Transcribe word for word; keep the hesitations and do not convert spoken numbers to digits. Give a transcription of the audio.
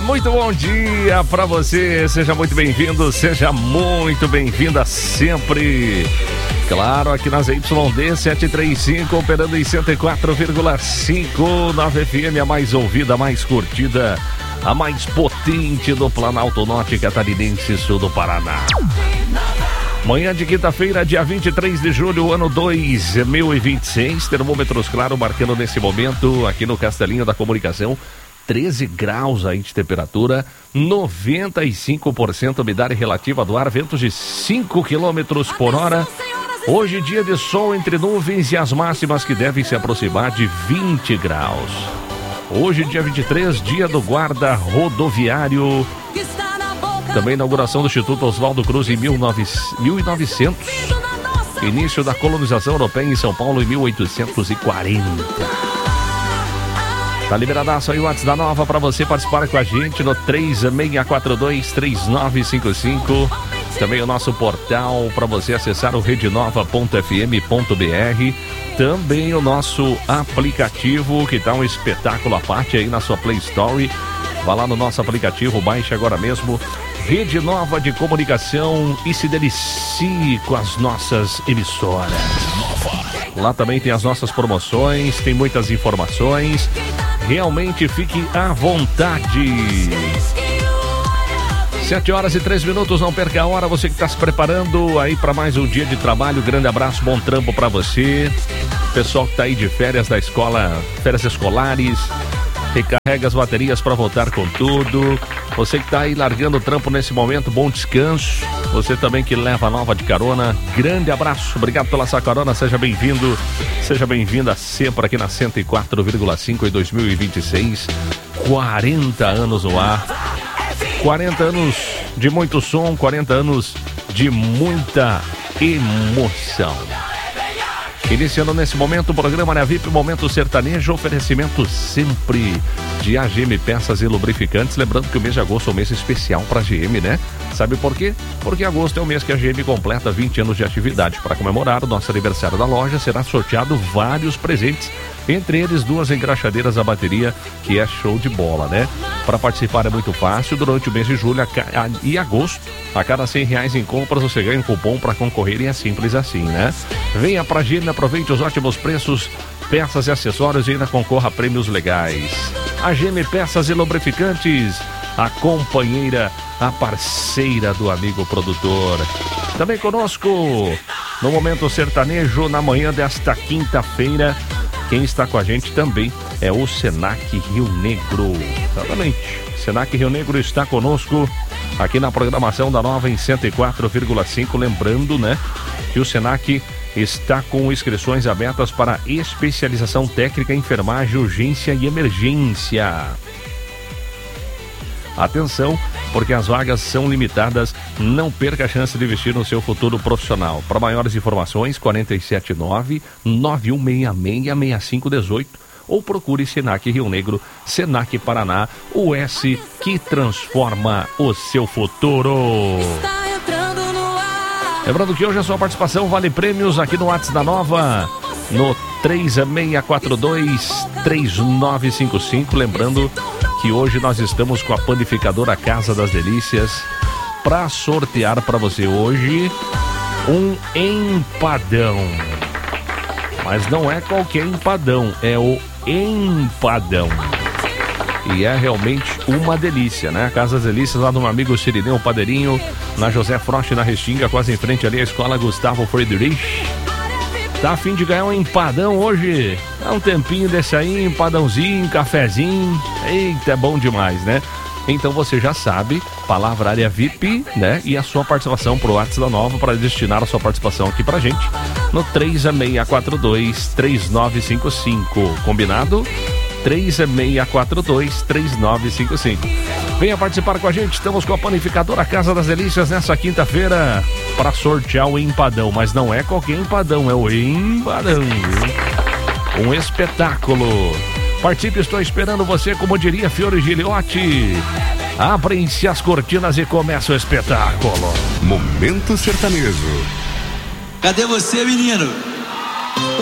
muito bom dia pra você, seja muito bem-vindo, seja muito bem-vinda sempre. Claro, aqui nas Y D setecentos e trinta e cinco, operando em cento e quatro vírgula cinco, nove F M, a mais ouvida, a mais curtida, a mais potente do Planalto Norte Catarinense, sul do Paraná. Manhã de quinta-feira, dia vinte e três de julho, ano dois mil e vinte e seis, termômetros claro marcando nesse momento, aqui no Castelinho da Comunicação, treze graus aí de temperatura, noventa e cinco por cento umidade relativa do ar, ventos de cinco quilômetros por hora. Hoje dia de sol entre nuvens e as máximas que devem se aproximar de vinte graus. Hoje dia vinte e três, dia do guarda rodoviário. Também inauguração do Instituto Oswaldo Cruz em mil e novecentos. Início da colonização europeia em São Paulo em mil oitocentos e quarenta. Tá liberadaço aí o WhatsApp da Nova para você participar com a gente no três seis quatro dois, três nove cinco cinco. Também o nosso portal para você acessar o rede nova ponto f m ponto b r. Também o nosso aplicativo que tá um espetáculo à parte aí na sua Play Store. Vá lá no nosso aplicativo, baixe agora mesmo. Rede Nova de Comunicação e se delicie com as nossas emissoras. Lá também tem as nossas promoções, tem muitas informações. Realmente fique à vontade. Sete horas e três minutos, não perca a hora. Você que está se preparando aí para mais um dia de trabalho. Grande abraço, bom trampo para você. Pessoal que está aí de férias da escola, férias escolares. Recarrega as baterias para voltar com tudo. Você que está aí largando o trampo nesse momento, bom descanso. Você também que leva a Nova de carona, grande abraço. Obrigado pela sua carona, seja bem-vindo. Seja bem-vinda sempre aqui na cento e quatro vírgula cinco em dois mil e vinte e seis. quarenta anos no ar. quarenta anos de muito som, quarenta anos de muita emoção. Iniciando nesse momento o programa Área V I P, Momento Sertanejo, oferecimento sempre de A G M Peças e Lubrificantes. Lembrando que o mês de agosto é um mês especial para a G M, né? Sabe por quê? Porque agosto é o mês que a G M completa vinte anos de atividade. Para comemorar o nosso aniversário da loja, será sorteado vários presentes, entre eles duas engraxadeiras a bateria, que é show de bola, né? Para participar é muito fácil. Durante o mês de julho e agosto, a cada cem reais em compras você ganha um cupom para concorrer e é simples assim, né? Venha pra G M, aproveite os ótimos preços, peças e acessórios e ainda concorra a prêmios legais. A G M Peças e Lubrificantes, a companheira, a parceira do amigo produtor. Também conosco no Momento Sertanejo, na manhã desta quinta-feira. Quem está com a gente também é o Senac Rio Negro. Exatamente. Senac Rio Negro está conosco aqui na programação da Nova em cento e quatro vírgula cinco. Lembrando, né, que o Senac está com inscrições abertas para especialização técnica, enfermagem, urgência e emergência. Atenção, porque as vagas são limitadas, não perca a chance de investir no seu futuro profissional. Para maiores informações, quatro sete nove, nove um seis seis, seis cinco um oito ou procure Senac Rio Negro, Senac Paraná, o S que transforma o seu futuro. Lembrando que hoje a sua participação vale prêmios aqui no WhatsApp da Nova, no três seis quatro dois, três nove cinco cinco. Lembrando que hoje nós estamos com a panificadora Casa das Delícias para sortear para você hoje um empadão. Mas não é qualquer empadão, é o empadão. E é realmente uma delícia, né? Casa das Delícias, lá do meu amigo Sirineu Padeirinho, na José Frost, na Restinga, quase em frente ali à Escola Gustavo Friedrich. Tá a fim de ganhar um empadão hoje? Dá um tempinho desse aí, empadãozinho, cafezinho. Eita, é bom demais, né? Então você já sabe, palavra Área V I P, né? E a sua participação pro WhatsApp da Nova para destinar a sua participação aqui pra gente no três seis quatro dois, três nove cinco cinco. Combinado? três seis quatro dois, três nove cinco cinco. Venha participar com a gente, estamos com a panificadora Casa das Delícias nessa quinta-feira para sortear o empadão, mas não é qualquer empadão, é o empadão. Um espetáculo. Participe, estou esperando você, como diria Fiore Giliotti. Abrem-se as cortinas e começa o espetáculo. Momento Sertanejo. Cadê você, menino?